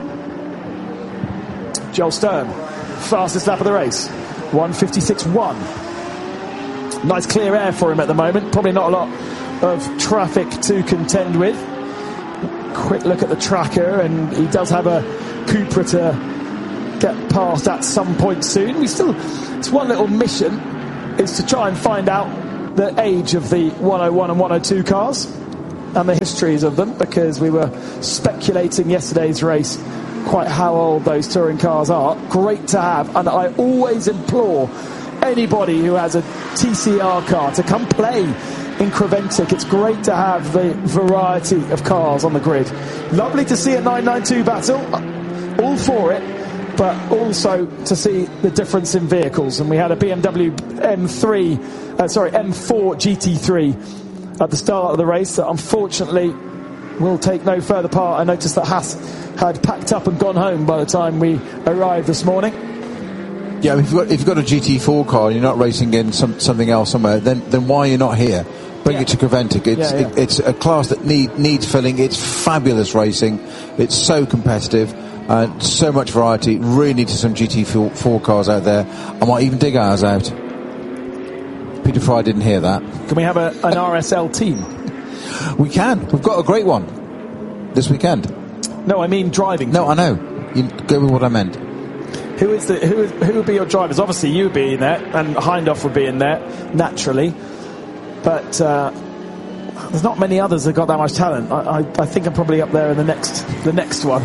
Joel Sturm, fastest lap of the race, one fifty-six one. Nice clear air for him at the moment, probably not a lot of traffic to contend with. Quick look at the tracker, and he does have a Cupra to get past at some point soon. We still, it's one little mission, is to try and find out the age of the one oh one and one oh two cars and the histories of them, because we were speculating yesterday's race quite how old those touring cars are. Great to have, and I always implore anybody who has a T C R car to come play in Creventic. It's great to have the variety of cars on the grid. Lovely to see a nine ninety-two battle, all for it, but also to see the difference in vehicles. And we had a B M W M three, uh, sorry, M four G T three at the start of the race that unfortunately will take no further part. I noticed that Haas had packed up and gone home by the time we arrived this morning. Yeah, if you've got, if you've got a G T four car and you're not racing in some, something else somewhere, then then why are you not here? Bring yeah. it to Creventic. It's yeah, yeah. It, it's a class that need, needs filling. It's fabulous racing. It's so competitive and so much variety. Really need some G T four cars out there. I might even dig ours out. Peter Fry didn't hear that. Can we have a, an R S L team? We can. We've got a great one this weekend. No, I mean driving. No, I know. You go with what I meant. Who is the who? Who would be your drivers? Obviously, you would be in there, and Hindhoff would be in there naturally. But uh, there's not many others that got that much talent. I, I, I think I'm probably up there in the next the next one.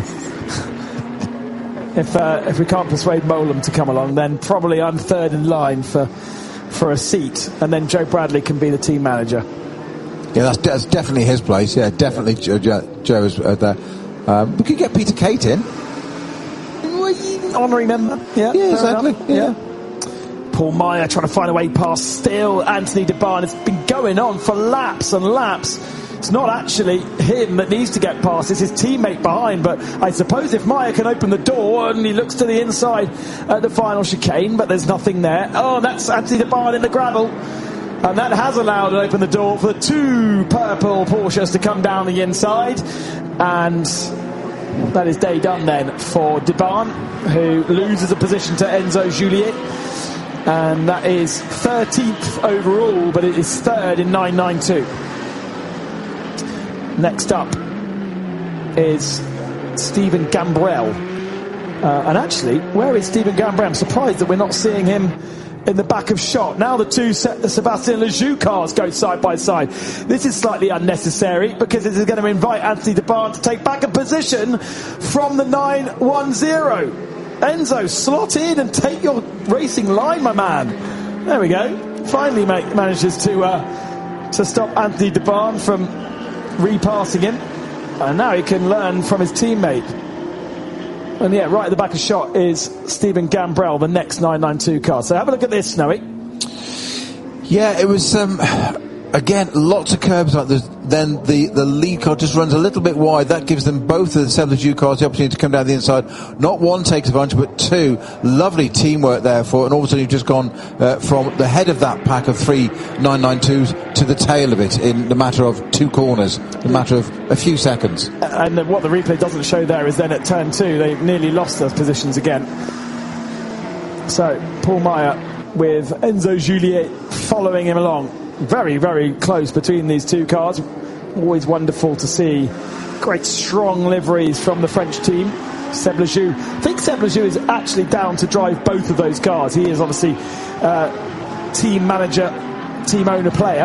if uh, if we can't persuade Molam to come along, then probably I'm third in line for for a seat, and then Joe Bradley can be the team manager. Yeah, that's, that's definitely his place. Yeah, definitely Joe, Joe, Joe is uh, there. Um, we could get Peter Kate in. Honorary member. Yeah, yeah exactly. Yeah. yeah. Paul Meyer trying to find a way past still. Anthony de Baan. It's been going on for laps and laps it's not actually him that needs to get past, it's his teammate behind. But I suppose if Meyer can open the door, and he looks to the inside at the final chicane, but there's nothing there. Oh, that's Anthony de Baan in the gravel. And that has allowed and opened the door for the two purple Porsches to come down the inside. And that is day done then for de Baan, who loses a position to Enzo Juliet. And that is thirteenth overall, but it is third in nine ninety-two. Next up is Stephen Gambrell. Uh, and actually, where is Stephen Gambrell? I'm surprised that we're not seeing him in the back of shot. Now the two Se- Sebastian Lejeune cars go side by side. This is slightly unnecessary because it is going to invite Anthony de Baan to take back a position from the nine one zero. Enzo, slot in and take your racing line, my man. There we go. Finally make, manages to uh, to stop Anthony de Baan from repassing him. And now he can learn from his teammate. And yeah, right at the back of shot is Stephen Gambrell, the next nine ninety-two car. So have a look at this, Snowy. Yeah, it was, um, again, lots of curbs. Like this. Then the, the lead car just runs a little bit wide. That gives them, both of the Seb Lejeune cars, the opportunity to come down the inside. Not one takes advantage, but two. Lovely teamwork there for, and all of a sudden you've just gone uh, from the head of that pack of three nine ninety-twos to the tail of it in the matter of two corners, in the matter of a few seconds. And what the replay doesn't show there is then at turn two, they nearly lost those positions again. So, Paul Meyer with Enzo Juliet following him along. Very, very close between these two cars. Always wonderful to see great strong liveries from the French team. Seb Lejeune. I think Seb Lejeune is actually down to drive both of those cars. He is obviously uh, team manager, team owner player.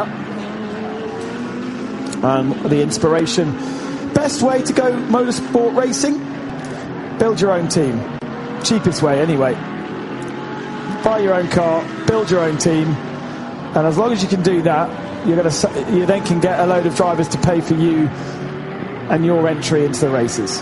And the inspiration. Best way to go motorsport racing? Build your own team. Cheapest way anyway. Buy your own car, build your own team. And as long as you can do that, you're going to, you then can get a load of drivers to pay for you and your entry into the races.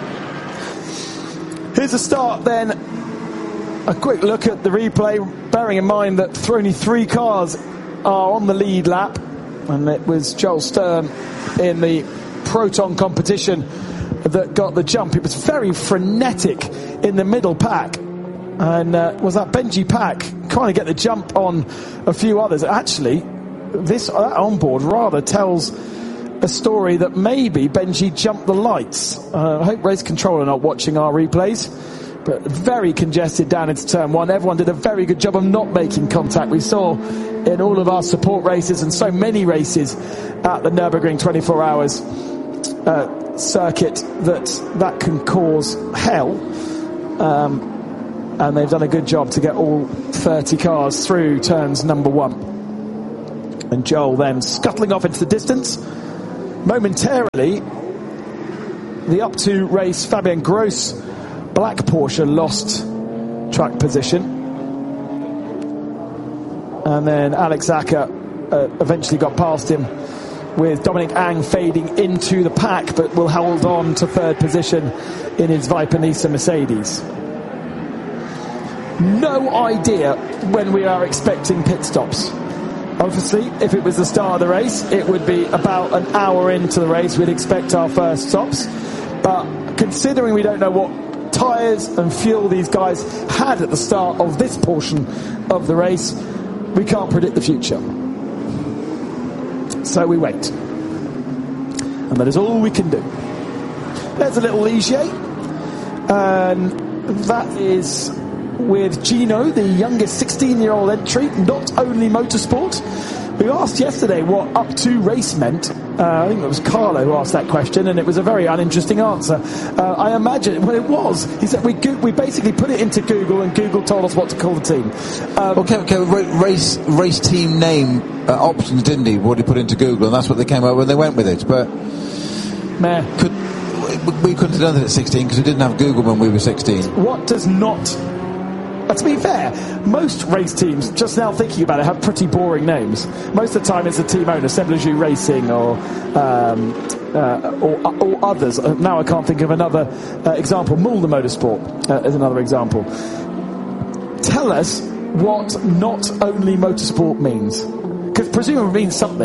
Here's a start then. A quick look at the replay, bearing in mind that only three cars are on the lead lap. And it was Joel Stern in the Proton competition that got the jump. It was very frenetic in the middle pack. And uh, was that Benji Pack trying to get the jump on a few others? Actually, this uh, onboard rather tells a story that maybe Benji jumped the lights. Uh, I hope Race Control are not watching our replays, but very congested down into turn one. Everyone did a very good job of not making contact. We saw in all of our support races and so many races at the Nürburgring twenty-four hours uh, circuit that that can cause hell. Um, And they've done a good job to get all thirty cars through turns number one. And Joel then scuttling off into the distance. Momentarily, the up to race Fabian Gross black Porsche lost track position. And then Alex Acker uh, eventually got past him, with Dominic Ang fading into the pack, but will hold on to third position in his Viper Nisa Mercedes. No idea when we are expecting pit stops. Obviously, if it was the start of the race, it would be about an hour into the race we'd expect our first stops. But considering we don't know what tyres and fuel these guys had at the start of this portion of the race, we can't predict the future. So we wait. And that is all we can do. There's a little Ligier. And that is with Gino, the youngest sixteen-year-old entry, Not Only Motorsport. We asked yesterday what up to race meant. Uh, I think it was Carlo who asked that question, and it was a very uninteresting answer. Uh, I imagine, well, it was. He said we go- we basically put it into Google, and Google told us what to call the team. Um, okay, okay, race race team name uh, options, didn't he? What he put into Google, and that's what they came up with. They went with it, but meh. Could, we couldn't have done it at sixteen because we didn't have Google when we were sixteen. What does not? Uh, to be fair, most race teams, just now thinking about it, have pretty boring names. Most of the time it's a team owner, Seb Lejeune Racing or, um, uh, or or others. Uh, now I can't think of another uh, example. Mulder Motorsport uh, is another example. Tell us what Not Only Motorsport means. Because presumably it means something.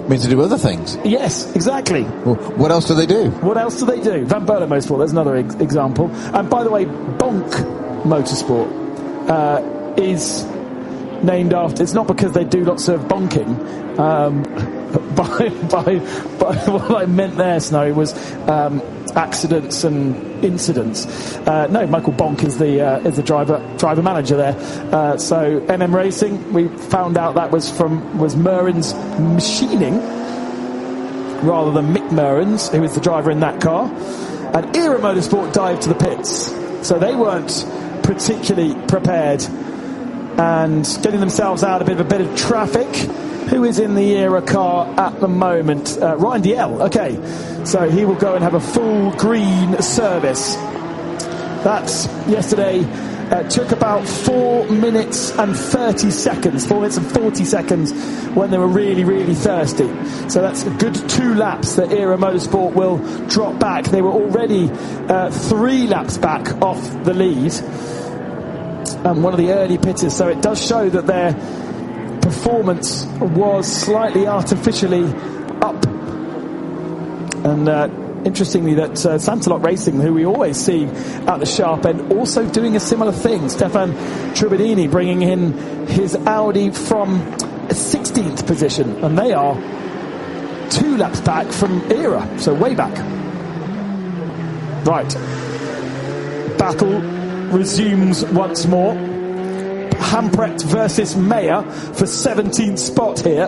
means to do other things. Yes, exactly. Well, what else do they do? What else do they do? Van Berlo Motorsport, there's another ex- example. And by the way, Bonk Motorsport uh, is named after, it's not because they do lots of bonking. Um, by, by, by what I meant there, Snowy, was um, accidents and incidents. Uh, no, Michael Bonk is the uh, is the driver driver manager there. Uh, so M M Racing, we found out that was from was Murren's Machining rather than Mick Murren's, who is the driver in that car. And Era Motorsport dived to the pits, so they weren't particularly prepared and getting themselves out a bit of a bit of traffic. Who is in the Era car at the moment? Uh, Ryan Dalziel. Okay, so he will go and have a full green service. That's yesterday. Uh, took about four minutes and thirty seconds, four minutes and forty seconds when they were really, really thirsty. So that's a good two laps that Era Motorsport will drop back. They were already uh, three laps back off the lead. And one of the early pitters. So it does show that their performance was slightly artificially up. And uh, interestingly that uh, Santalot Racing, who we always see at the sharp end, also doing a similar thing. Stefan Tribadini bringing in his Audi from a sixteenth position, and they are two laps back from Era, so way back. Right, battle resumes once more. Hamprecht versus Mayer for seventeenth spot here.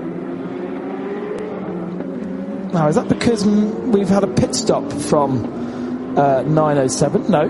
Now, is that because m- we've had a pit stop from uh, nine oh seven? No.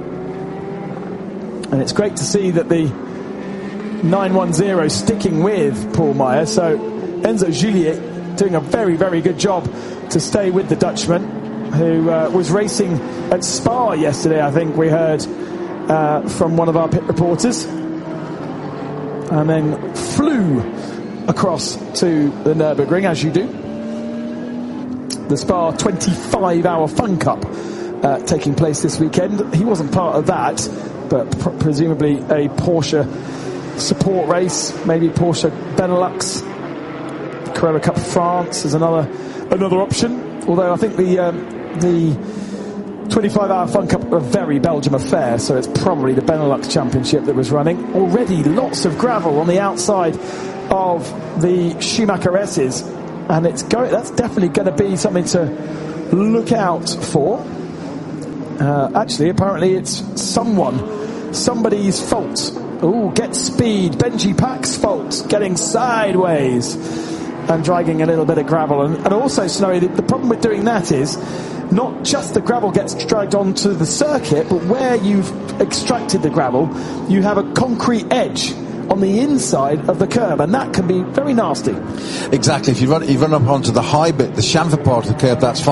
And it's great to see that the nine one zero sticking with Paul Meyer. So Enzo Juliet doing a very, very good job to stay with the Dutchman, who uh, was racing at Spa yesterday, I think we heard uh, from one of our pit reporters. And then flew across to the Nürburgring, as you do. The Spa twenty-five hour Fun Cup uh, taking place this weekend. He wasn't part of that, but pr- presumably a Porsche support race, maybe Porsche Benelux. Carrera Cup France is another another option. Although I think the um, the twenty-five hour Fun Cup, a very Belgium affair, so it's probably the Benelux Championship that was running. Already lots of gravel on the outside of the Schumacher S's, and it's going, that's definitely going to be something to look out for. Uh, actually, apparently it's someone, somebody's fault. Ooh, get speed, Benji Pack's fault, getting sideways and dragging a little bit of gravel. And, and also, Snowy, the, the problem with doing that is not just the gravel gets dragged onto the circuit, but where you've extracted the gravel, you have a concrete edge on the inside of the curb, and that can be very nasty. Exactly. If you run, you run up onto the high bit, the chamfer part of the curb, that's fine.